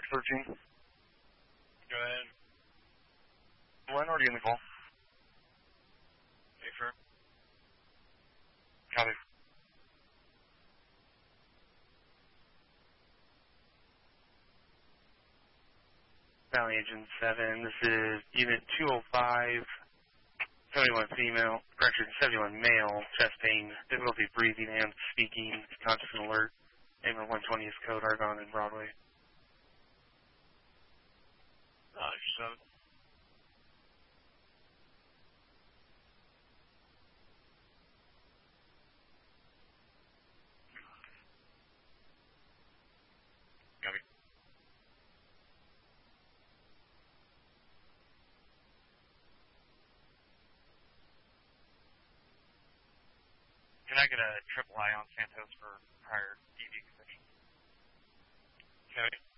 13. Go ahead. When are you in the call? Hey, sir. Copy. Valley Agent 7, this is Unit 205, 71 female, correction, 71 male, chest pain, difficulty breathing and speaking, conscious and alert, Amber 120 is code, Argonne and Broadway. Yourself. Copy. Can I get a triple I on Santos for prior DV conviction? Copy.